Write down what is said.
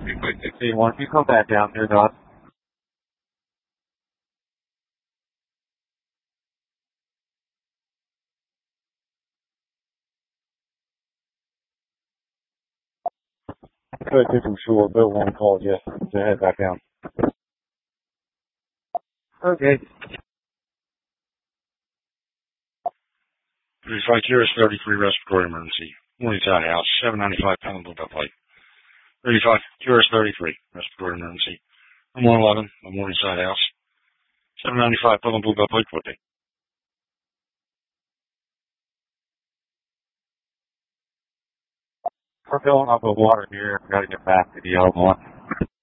Hey, why don't you come back down here, Doc? Good, from shore. Bill one called you to head back down. Okay. 35 Curious 33 respiratory emergency. Morningside House, 795 Pelham Bluebell Pike. 35 Curious 33 respiratory emergency. I'm 111, the Morningside House, 795 Pelham Bluebell Pike. What day? We're filling up with water here. Got to get back to the other one.